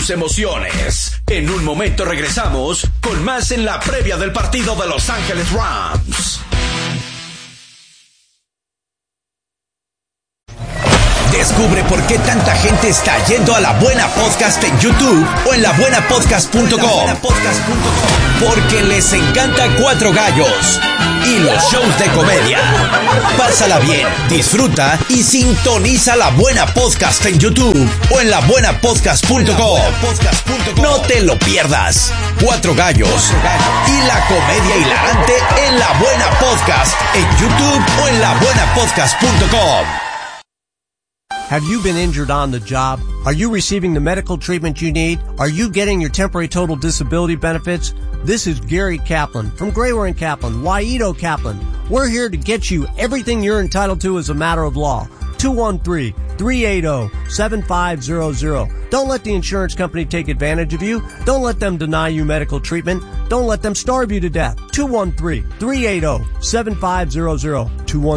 tus emociones. En un momento regresamos con más en la previa del partido de Los Ángeles Rams. Descubre por qué tanta gente está yendo a La Buena Podcast en YouTube o en labuenapodcast.com. Porque les encanta Cuatro Gallos y los shows de comedia. Pásala bien, disfruta y sintoniza La Buena Podcast en YouTube o en labuenapodcast.com. No te lo pierdas. Cuatro Gallos y la comedia hilarante en La Buena Podcast en YouTube o en labuenapodcast.com. Have you been injured on the job? Are you receiving the medical treatment you need? Are you getting your temporary total disability benefits? This is Gary Kaplan from Grayware & Kaplan, Waito Kaplan. We're here to get you everything you're entitled to as a matter of law. 213-380-7500. Don't let the insurance company take advantage of you. Don't let them deny you medical treatment. Don't let them starve you to death. 213-380-7500.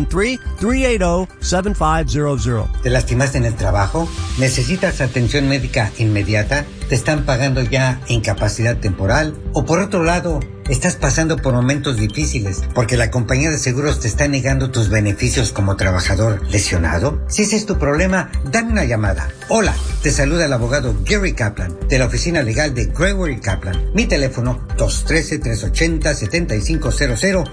213-380-7500. ¿Te lastimaste en el trabajo? ¿Necesitas atención médica inmediata? ¿Te están pagando ya incapacidad temporal? ¿O por otro lado, estás pasando por momentos difíciles porque la compañía de seguros te está negando tus beneficios como trabajador lesionado? Si ese es tu problema, dame una llamada. Hola, te saluda el abogado Gary Kaplan de la oficina legal de Grayware & Kaplan. Mi teléfono 213-380-7500,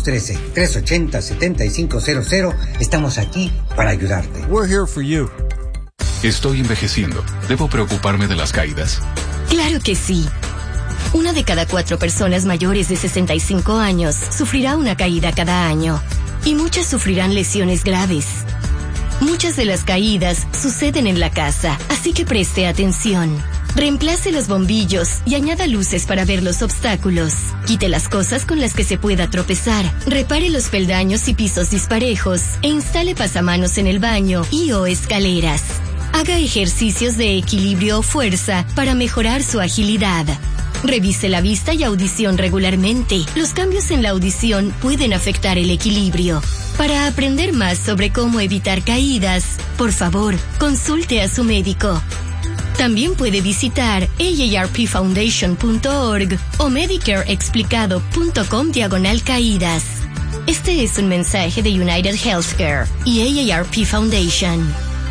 213-380-7500. Estamos aquí para ayudarte. We're here for you. Estoy envejeciendo. ¿Debo preocuparme de las caídas? Claro que sí. 1 de cada 4 personas mayores de 65 años sufrirá una caída cada año. Y muchas sufrirán lesiones graves. Muchas de las caídas suceden en la casa, así que preste atención. Reemplace los bombillos y añada luces para ver los obstáculos. Quite las cosas con las que se pueda tropezar. Repare los peldaños y pisos disparejos e instale pasamanos en el baño y o escaleras. Haga ejercicios de equilibrio o fuerza para mejorar su agilidad. Revise la vista y audición regularmente. Los cambios en la audición pueden afectar el equilibrio. Para aprender más sobre cómo evitar caídas, por favor, consulte a su médico. También puede visitar aarpfoundation.org o medicareexplicado.com/caídas. Este es un mensaje de United Healthcare y AARP Foundation.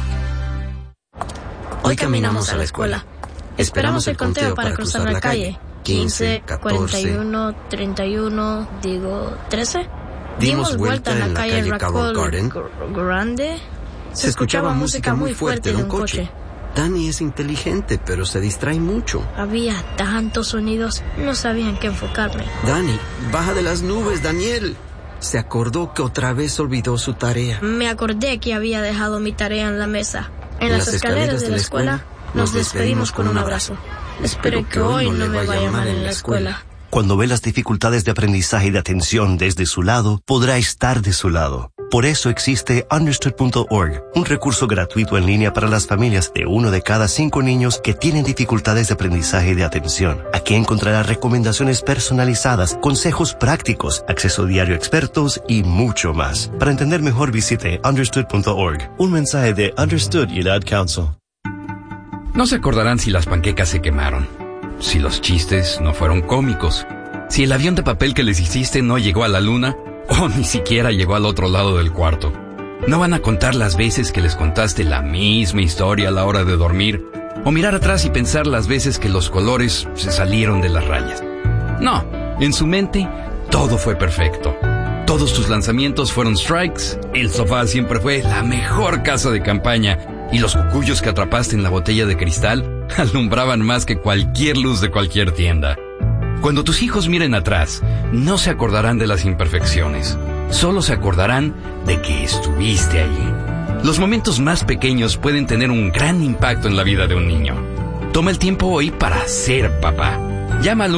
Hoy caminamos a la escuela. Esperamos el conteo para cruzar la calle. 15, 41, 31, 13. Dimos vuelta en la calle Carroll Garden. Grande. Se escuchaba música muy fuerte de un coche. Danny es inteligente, pero se distrae mucho. Había tantos sonidos, no sabía en qué enfocarme. Danny, baja de las nubes, Daniel. Se acordó que otra vez olvidó su tarea. Me acordé que había dejado mi tarea en la mesa. En las escaleras de la escuela nos despedimos con un abrazo. Espero que hoy no me vaya mal en la escuela. Cuando ve las dificultades de aprendizaje y de atención desde su lado, podrá estar de su lado. Por eso existe Understood.org, un recurso gratuito en línea para las familias de 1 de cada 5 niños que tienen dificultades de aprendizaje y de atención. Aquí encontrará recomendaciones personalizadas, consejos prácticos, acceso diario a expertos y mucho más. Para entender mejor, visite Understood.org. Un mensaje de Understood y el Ad Council. No se acordarán si las panquecas se quemaron, si los chistes no fueron cómicos, si el avión de papel que les hiciste no llegó a la luna o ni siquiera llegó al otro lado del cuarto. No van a contar las veces que les contaste la misma historia a la hora de dormir o mirar atrás y pensar las veces que los colores se salieron de las rayas. No, en su mente todo fue perfecto. Todos tus lanzamientos fueron strikes, el sofá siempre fue la mejor casa de campaña y los cucuyos que atrapaste en la botella de cristal alumbraban más que cualquier luz de cualquier tienda. Cuando tus hijos miren atrás, no se acordarán de las imperfecciones, solo se acordarán de que estuviste allí. Los momentos más pequeños pueden tener un gran impacto en la vida de un niño. Toma el tiempo hoy para ser papá. Llama al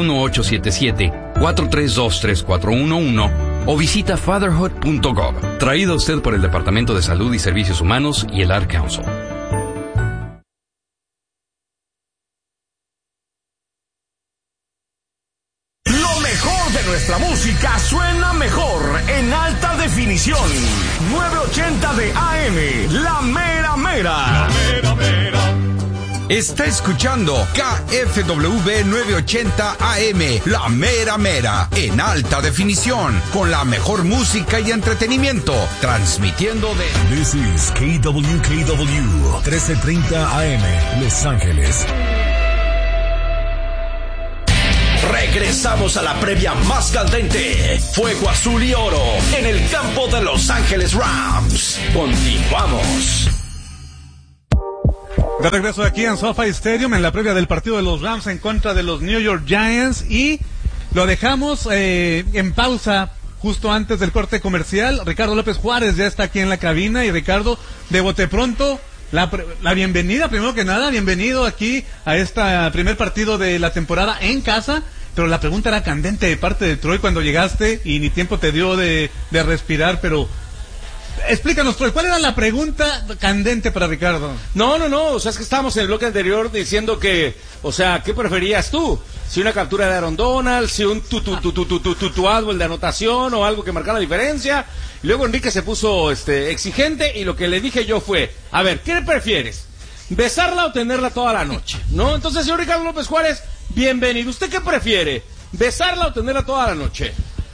1-877-432-3411 o visita fatherhood.gov. Traído a usted por el Departamento de Salud y Servicios Humanos y el Ad Council. Lo mejor de nuestra música suena mejor en alta definición. 980 de AM, La Mera Mera. La Mera Mera. Está escuchando KFWB 980 AM, La Mera Mera, en alta definición, con la mejor música y entretenimiento, transmitiendo de... This is KWKW, 1330 AM, Los Ángeles. Regresamos a la previa más candente. Fuego azul y oro en el campo de Los Ángeles Rams. Continuamos. De regreso aquí en SoFi Stadium en la previa del partido de los Rams en contra de los New York Giants, y lo dejamos en pausa justo antes del corte comercial. Ricardo López Juárez ya está aquí en la cabina, y Ricardo, de bote pronto, la bienvenida, primero que nada, bienvenido aquí a este primer partido de la temporada en casa. Pero la pregunta era candente de parte de Troy cuando llegaste y ni tiempo te dio de respirar, pero explícanos, Troy, ¿cuál era la pregunta candente para Ricardo? No, o sea, es que estábamos en el bloque anterior diciendo que, o sea, ¿qué preferías tú? Si una captura de Aaron Donald, si un tutuado el de anotación o algo que marcara la diferencia. Y luego Enrique se puso exigente, y lo que le dije yo fue, a ver, ¿qué prefieres? ¿Besarla o tenerla toda la noche? ¿No? Entonces, señor Ricardo López Juárez, bienvenido. ¿Usted qué prefiere? ¿Besarla o tenerla toda la noche?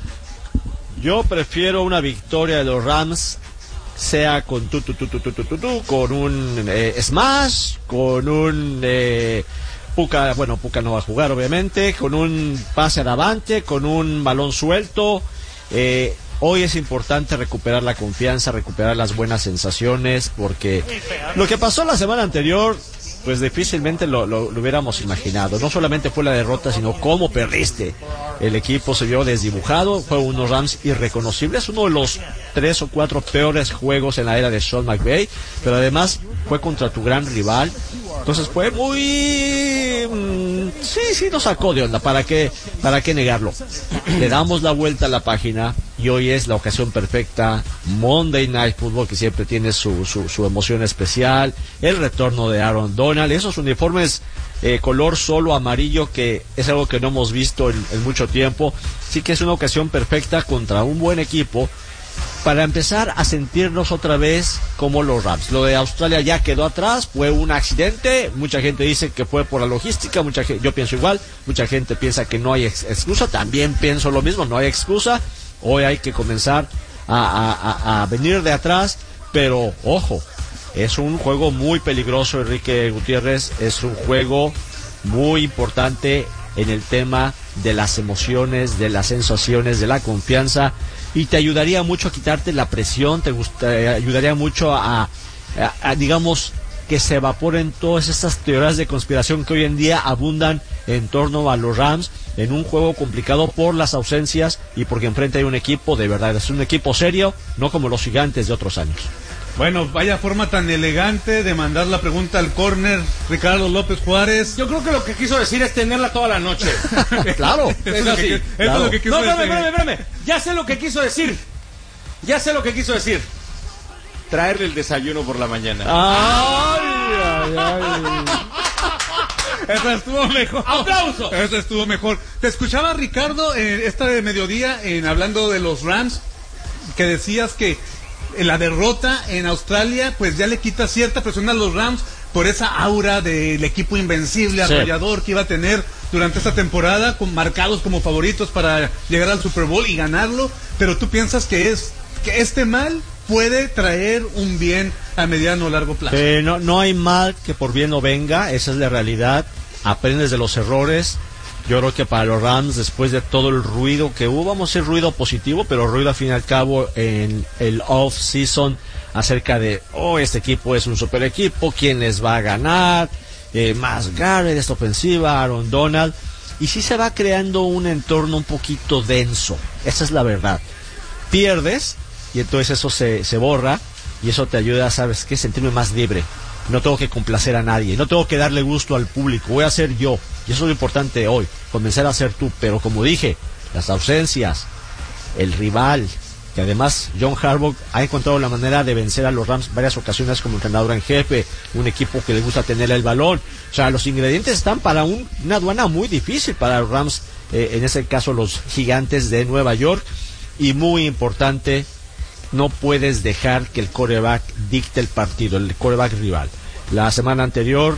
Yo prefiero una victoria de los Rams, sea con con un smash, con un Puka no va a jugar obviamente, con un pase adelante, con un balón suelto. Hoy es importante recuperar la confianza, recuperar las buenas sensaciones, porque lo que pasó la semana anterior, pues difícilmente lo hubiéramos imaginado. No solamente fue la derrota, sino cómo perdiste. El equipo se vio desdibujado, fue unos Rams irreconocibles, uno de los 3 o 4 peores juegos en la era de Sean McVay, pero además fue contra tu gran rival. Entonces fue muy... Sí, nos sacó de onda, ¿para qué negarlo? Le damos la vuelta a la página, y hoy es la ocasión perfecta. Monday Night Football, que siempre tiene su emoción especial, el retorno de Aaron Donald, esos uniformes color solo amarillo, que es algo que no hemos visto en mucho tiempo. Sí que es una ocasión perfecta contra un buen equipo para empezar a sentirnos otra vez como los Rams. Lo de Australia ya quedó atrás, fue un accidente. Mucha gente dice que fue por la logística, yo pienso igual. Mucha gente piensa que no hay excusa, también pienso lo mismo, no hay excusa. Hoy hay que comenzar a venir de atrás, pero ojo, es un juego muy peligroso, Enrique Gutiérrez, es un juego muy importante en el tema de las emociones, de las sensaciones, de la confianza, y te ayudaría mucho a quitarte la presión, ayudaría mucho a digamos, que se evaporen todas estas teorías de conspiración que hoy en día abundan en torno a los Rams, en un juego complicado por las ausencias y porque enfrente hay un equipo de verdad, es un equipo serio, no como los Gigantes de otros años. Bueno, vaya forma tan elegante de mandar la pregunta al córner, Ricardo López Juárez. Yo creo que lo que quiso decir es tenerla toda la noche. Claro. Eso es lo que quiso decir. Espérame. Ya sé lo que quiso decir. Traerle el desayuno por la mañana. Ay. Eso estuvo mejor. ¡Aplauso! Eso estuvo mejor. Te escuchaba, Ricardo, esta de mediodía, hablando de los Rams, que decías que la derrota en Australia pues ya le quita cierta presión a los Rams por esa aura del equipo invencible, arrollador, que iba a tener durante esta temporada, marcados como favoritos para llegar al Super Bowl y ganarlo. Pero tú piensas que este mal puede traer un bien a mediano o largo plazo. No hay mal que por bien no venga, esa es la realidad. Aprendes de los errores. Yo creo que para los Rams, después de todo el ruido que hubo, vamos a decir ruido positivo, pero ruido al fin y al cabo en el off-season acerca de, este equipo es un super equipo, ¿quién les va a ganar? Más Garrett, esta ofensiva, Aaron Donald, y sí se va creando un entorno un poquito denso, esa es la verdad. Pierdes, y entonces eso se borra, y eso te ayuda, ¿sabes qué? Sentirme más libre. No tengo que complacer a nadie, no tengo que darle gusto al público, voy a ser yo. Y eso es lo importante hoy, comenzar a ser tú. Pero como dije, las ausencias, el rival, que además John Harbaugh ha encontrado la manera de vencer a los Rams varias ocasiones como entrenador en jefe, un equipo que le gusta tener el balón. O sea, los ingredientes están para una aduana muy difícil para los Rams, en ese caso los Gigantes de Nueva York. Y muy importante, no puedes dejar que el quarterback dicte el partido, el quarterback rival. La semana anterior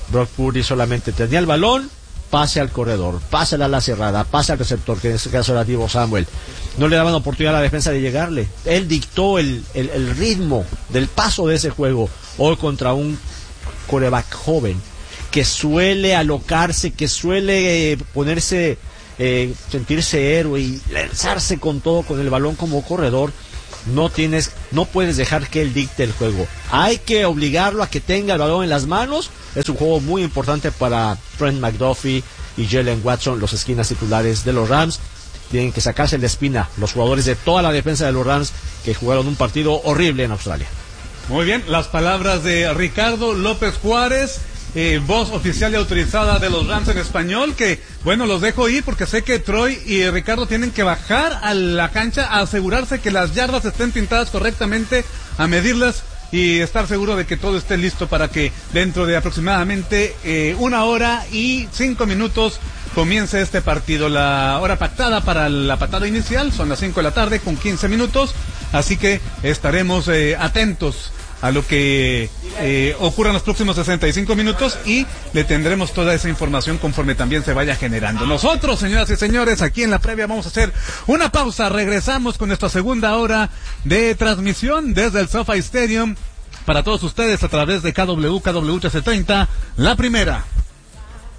Brock Purdy solamente tenía el balón, pase al corredor, pase al ala cerrada, pase al receptor, que en este caso era Deebo Samuel. No le daban oportunidad a la defensa de llegarle. Él dictó el ritmo del paso de ese juego. Hoy contra un quarterback joven que suele alocarse, que suele ponerse, sentirse héroe y lanzarse con todo con el balón como corredor. No puedes dejar que él dicte el juego. Hay que obligarlo a que tenga el balón en las manos. Es un juego muy importante para Trent McDuffie y Jalen Watson, los esquinas titulares de los Rams. Tienen que sacarse la espina los jugadores de toda la defensa de los Rams, que jugaron un partido horrible en Australia. Muy bien, las palabras de Ricardo López Juárez, voz oficial y autorizada de los Rams en español, que bueno, los dejo ir porque sé que Troy y Ricardo tienen que bajar a la cancha a asegurarse que las yardas estén pintadas correctamente, a medirlas y estar seguro de que todo esté listo para que dentro de aproximadamente 1 hora y 5 minutos comience este partido. La hora pactada para la patada inicial son las 5 de la tarde con 15 minutos, así que estaremos atentos a lo que ocurra en los próximos 65 minutos y le tendremos toda esa información conforme también se vaya generando. Nosotros, señoras y señores, aquí en la previa vamos a hacer una pausa. Regresamos con nuestra segunda hora de transmisión desde el SoFi Stadium para todos ustedes a través de KW 1330, la primera.